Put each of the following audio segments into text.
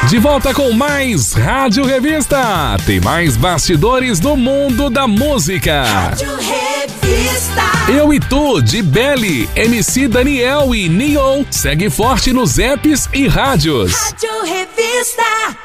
De volta com mais Rádio Revista. Tem mais bastidores do mundo da música. Rádio Revista. Eu e Tu, de Belly, MC Daniel e Neo, segue forte nos apps e rádios. Rádio Revista,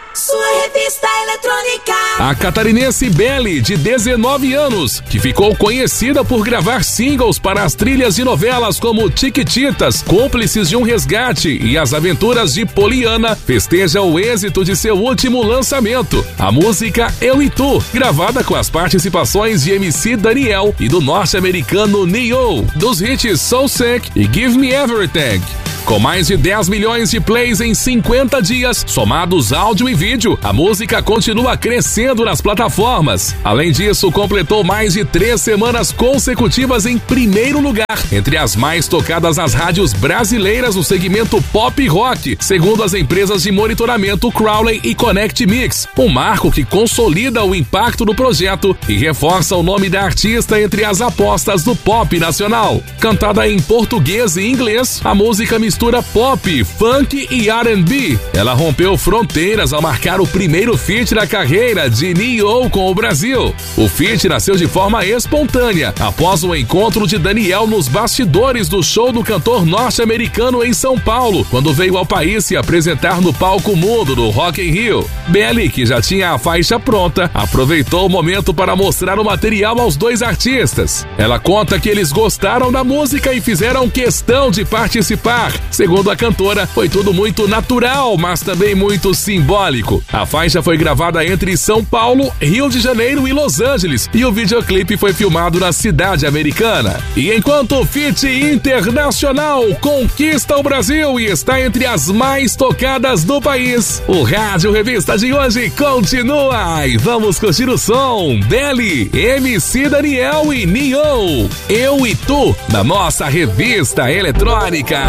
sua revista eletrônica. A catarinense Belly, de 19 anos, que ficou conhecida por gravar singles para as trilhas de novelas como Chiquititas, Cúmplices de um Resgate e As Aventuras de Poliana, festeja o êxito de seu último lançamento, a música Eu e Tu, gravada com as participações de MC Daniel e do norte-americano Neo, dos hits So Sick e Give Me Everything. Com mais de 10 milhões de plays em 50 dias, somados áudio e vídeo, a música continua crescendo nas plataformas. Além disso, completou mais de 3 semanas consecutivas em primeiro lugar, entre as mais tocadas nas rádios brasileiras no segmento pop e rock, segundo as empresas de monitoramento Crowley e Connect Mix, um marco que consolida o impacto do projeto e reforça o nome da artista entre as apostas do pop nacional. Cantada em português e inglês, a música mistura pop, funk e R&B. Ela rompeu fronteiras ao marcar o primeiro feat da carreira de Neo com o Brasil. O feat nasceu de forma espontânea, após o encontro de Daniel nos bastidores do show do cantor norte-americano em São Paulo, quando veio ao país se apresentar no palco mudo do Rock in Rio. Belly, que já tinha a faixa pronta, aproveitou o momento para mostrar o material aos dois artistas. Ela conta que eles gostaram da música e fizeram questão de participar. Segundo a cantora, foi tudo muito natural, mas também muito simbólico. A faixa foi gravada entre São Paulo, Rio de Janeiro e Los Angeles, e o videoclipe foi filmado na cidade americana. E enquanto o feat internacional conquista o Brasil e está entre as mais tocadas do país, o Rádio Revista de hoje continua. E vamos curtir o som Belly, MC Daniel e Neo, Eu e Tu, da nossa revista eletrônica.